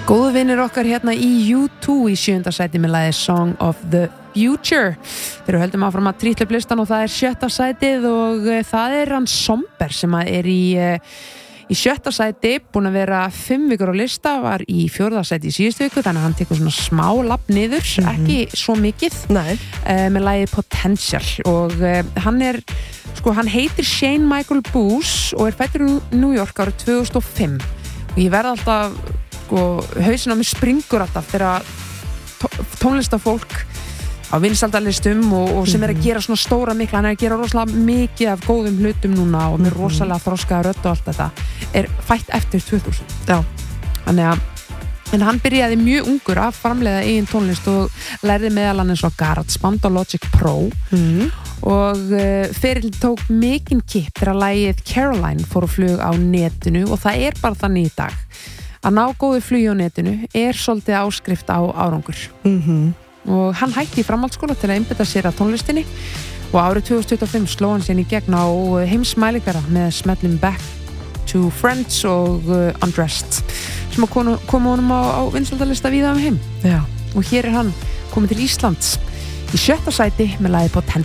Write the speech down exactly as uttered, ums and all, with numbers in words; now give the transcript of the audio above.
Góðu vinir okkar hérna í U two í sjöunda sæti með lagið Song of the Future. Þeir eru höldum áfram að trítla upp listan og það er sjötta sætið og uh, það er hann Somber sem er í, uh, í sjötta sæti, búin að vera fimm vikur á lista, var í fjórða sæti í síðustu viku, þannig að hann tekur svona smá lapp niður, mm-hmm. ekki svo mikið, uh, með lagið Potential og uh, hann er, sko hann heitir Shane Michael Booth og er fæddur í New York árið tvö þúsund og fimm og ég verð alltaf og hausinn á mig springur alltaf þegar tónlistafólk á vinsældarlistum og, og sem er að gera svona stóra mikla, hann er að gera rosalega mikið af góðum hlutum núna og með rosalega þroskaða rödd og allt þetta er fætt eftir tvö þúsund. Já. Þannig að en hann byrjaði mjög ungur að framleiða eigin tónlist og lærði meðal annars á GarageBand og Logic Pro mm. og uh, feril tók mikinn kipp þegar lagið Caroline fór og flug á netinu og það er bara þannig í dag að ná góðu flugi á netinu er svolítið áskrift á árangur mm-hmm. og hann hætti í framhaldsskóla til að einbeita sér að tónlistinni og árið tvö þúsund tuttugu og fimm sló hann sér í gegn á heimsmælikvara með smellum Back to Friends og uh, Undressed sem að koma, koma honum á, á vinsældarlista víða um heim. Já. Og hér er hann komið til Íslands í sjötta sæti með lagið Potential.